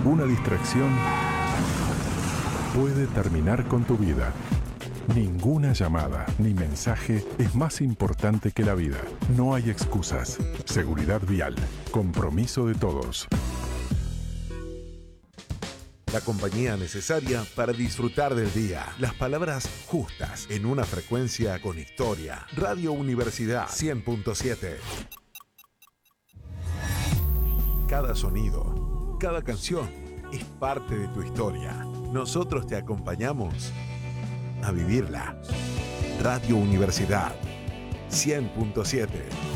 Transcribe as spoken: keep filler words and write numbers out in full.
ninguna distracción puede terminar con tu vida. Ninguna llamada ni mensaje es más importante que la vida. No hay excusas. Seguridad vial. Compromiso de todos. La compañía necesaria para disfrutar del día. Las palabras justas en una frecuencia con historia. Radio Universidad cien punto siete. Cada sonido, cada canción es parte de tu historia. Nosotros te acompañamos a vivirla. Radio Universidad cien punto siete.